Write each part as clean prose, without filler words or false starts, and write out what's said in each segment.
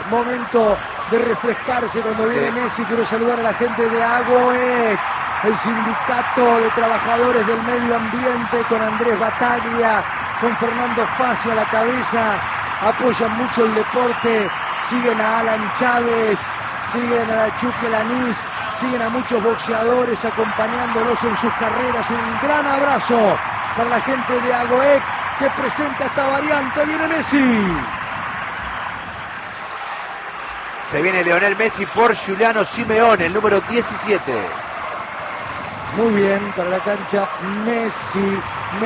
momento de refrescarse cuando viene Messi. Quiero saludar a la gente de AGOEC, el sindicato de trabajadores del medio ambiente, con Andrés Bataglia, con Fernando Fassi a la cabeza. Apoyan mucho el deporte, siguen a Alan Chávez, siguen a la Chucky Lanís, siguen a muchos boxeadores acompañándolos en sus carreras. Un gran abrazo para la gente de AGOEC que presenta esta variante. Viene Messi. Se viene Lionel Messi por Giuliano Simeone, el número 17. Muy bien, para la cancha Messi.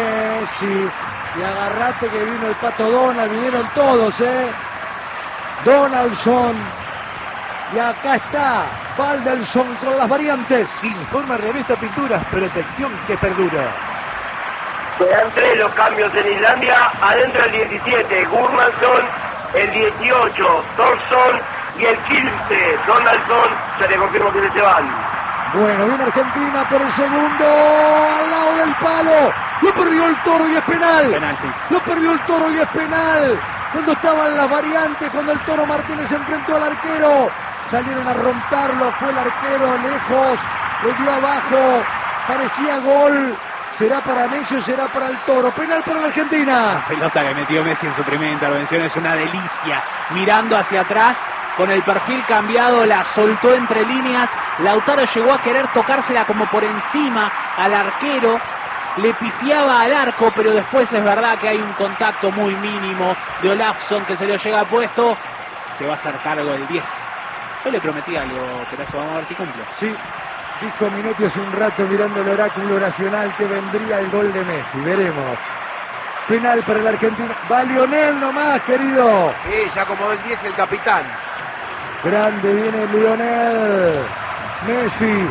Y agarrate que vino el Pato Donald, vinieron todos, Donaldson. Y acá está Valdelson con las variantes. Informa Revista Pinturas, protección que perdura. Serán 3 los cambios en Islandia. Adentro el 17, Gudmundsson. El 18, Thorsson. Y el 15, Donaldson. Se le confirmó que se van. Bueno, viene Argentina por el segundo, al lado del palo. Lo perdió el Toro y es penal. Penal, sí. Lo perdió el Toro y es penal. Cuando estaban las variantes, cuando el Toro Martínez se enfrentó al arquero, salieron a romperlo, fue el arquero lejos, le dio abajo, parecía gol. ¿Será para Messi o será para el Toro? Penal para la Argentina. La pelota que metió Messi en su primera intervención es una delicia. Mirando hacia atrás, con el perfil cambiado, la soltó entre líneas. Lautaro llegó a querer tocársela como por encima al arquero. Le pifiaba al arco, pero después es verdad que hay un contacto muy mínimo de Olafsson que se lo llega puesto. Se va a hacer cargo el 10. Yo le prometí algo, Perazo, vamos a ver si cumple. Sí, dijo Minotti hace un rato mirando el oráculo nacional que vendría el gol de Messi. Veremos. Penal para la Argentina. Va Lionel nomás, querido. Sí, ya acomodó el 10 el capitán. Grande viene Lionel. Messi.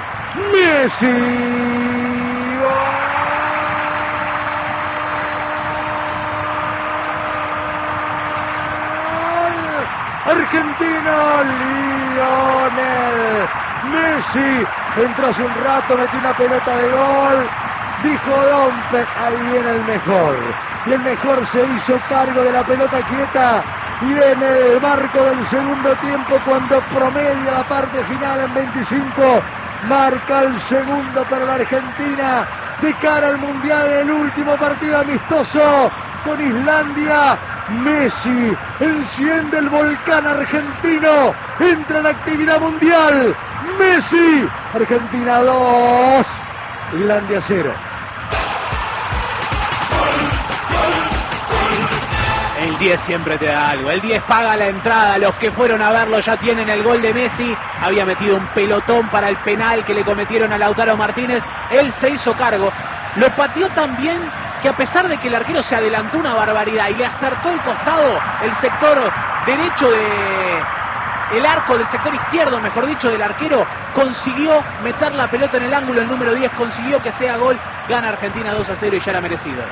Argentina, Lionel Messi entró hace un rato, metió una pelota de gol, dijo Dompe, ahí viene el mejor, y el mejor se hizo cargo de la pelota quieta, y en el marco del segundo tiempo, cuando promedia la parte final en 25, marca el segundo para la Argentina, de cara al Mundial, el último partido amistoso con Islandia. Messi enciende el volcán argentino, entra en actividad mundial. Messi, Argentina 2, Islandia 0. El 10 siempre te da algo. El 10 paga la entrada. Los que fueron a verlo ya tienen el gol de Messi. Había metido un pelotón para el penal que le cometieron a Lautaro Martínez. Él se hizo cargo. Lo pateó tan bien que a pesar de que el arquero se adelantó una barbaridad y le acertó el costado, el sector derecho el arco del sector izquierdo, mejor dicho, del arquero, consiguió meter la pelota en el ángulo. El número 10 consiguió que sea gol. Gana Argentina 2-0 y ya era merecido.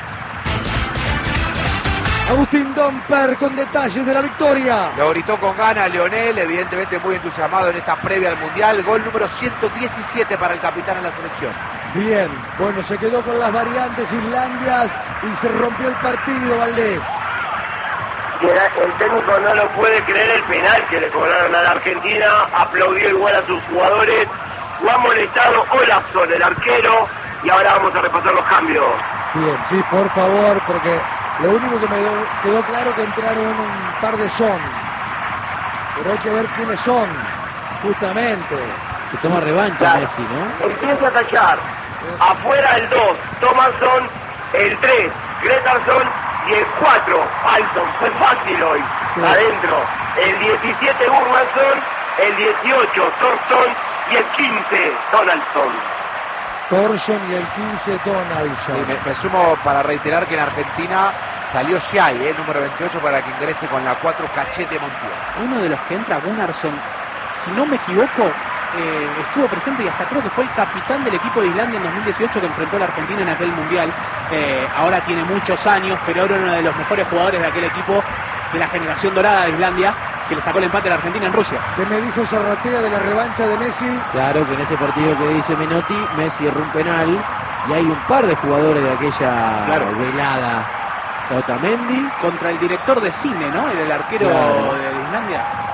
Agustín Domper con detalles de la victoria. Lo gritó con ganas Lionel, evidentemente muy entusiasmado en esta previa al Mundial. Gol número 117 para el capitán en la selección. Bien, bueno, se quedó con las variantes Islandias y se rompió el partido, Valdés. El técnico no lo puede creer el penal que le cobraron a la Argentina, aplaudió igual a sus jugadores, lo ha molestado Olafsson, el arquero, y ahora vamos a repasar los cambios. Bien, sí, por favor, porque lo único que me quedó claro que entraron un par de Son, pero hay que ver quiénes son, justamente. Se toma revancha Claro. Messi, ¿no? Empieza a tachar, afuera el 2, Thomasson, el 3, Gretarsson, y el 4, Alton. Fue fácil hoy. Sí. Adentro. El 17, Gudmundsson. El 18, Thorsson. Y el 15, Donaldson. Thorsson y el 15, Donaldson. Sí, me sumo para reiterar que en Argentina salió Shai, número 28, para que ingrese con la 4 Cachete Montiel. Uno de los que entra, Gunnarsson, si no me equivoco, estuvo presente y hasta creo que fue el capitán del equipo de Islandia en 2018 que enfrentó a la Argentina en aquel Mundial. Ahora tiene muchos años, pero era uno de los mejores jugadores de aquel equipo de la generación dorada de Islandia, que le sacó el empate a la Argentina en Rusia. ¿Qué me dijo Zarratea de la revancha de Messi? Claro que en ese partido que dice Menotti, Messi erró un penal y hay un par de jugadores de aquella velada. Otamendi Contra el director de cine, ¿no? Era el arquero Claro. de Islandia.